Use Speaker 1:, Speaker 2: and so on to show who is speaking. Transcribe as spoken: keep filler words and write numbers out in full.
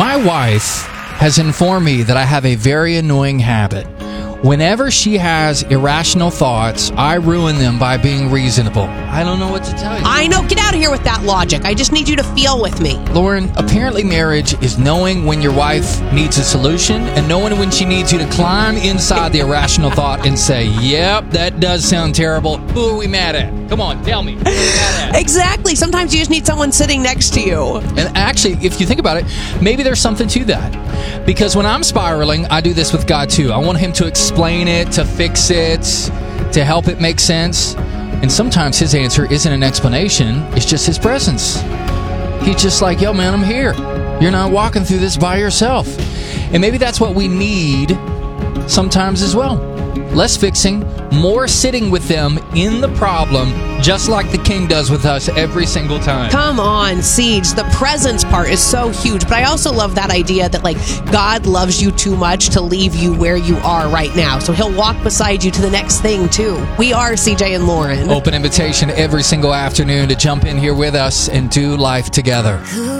Speaker 1: My wife has informed me that I have a very annoying habit. Whenever she has irrational thoughts, I ruin them by being reasonable. I don't know what to tell you.
Speaker 2: I know. Get out of here with that logic. I just need you to feel with me.
Speaker 1: Lauren, apparently marriage is knowing when your wife needs a solution and knowing when she needs you to climb inside the irrational thought and say, yep, that does sound terrible. Who are we mad at? Come on, tell me. Who are we mad at?
Speaker 2: Exactly. Sometimes you just need someone sitting next to you.
Speaker 1: And actually, if you think about it, maybe there's something to that. Because when I'm spiraling, I do this with God too. I want Him to explain it, to fix it, to help it make sense. And sometimes His answer isn't an explanation, it's just His presence. He's just like, yo, man, I'm here. You're not walking through this by yourself. And maybe that's what we need sometimes as well. Less fixing, more sitting with them in the problem, just like the King does with us every single time.
Speaker 2: Come on, Siege. The presence part is so huge. But I also love that idea that, like, God loves you too much to leave you where you are right now. So He'll walk beside you to the next thing, too. We are C J and Lauren.
Speaker 1: Open invitation every single afternoon to jump in here with us and do life together.